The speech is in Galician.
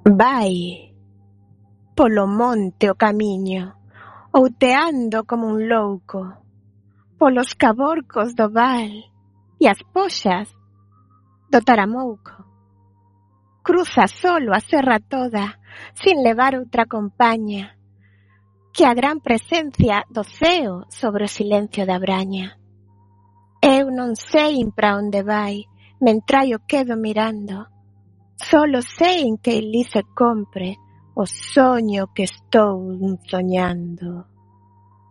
Vai polo monte o camiño, outeando como un louco, polos caborcos do val e as poxas do Taramouco. Cruza solo a serra toda, sin levar outra compaña, que a gran presencia do ceo sobre o silencio da braña. Eu non sei pra onde vai, mentre o quedo mirando. Solo sei en que ilí se compre o soño que estou soñando.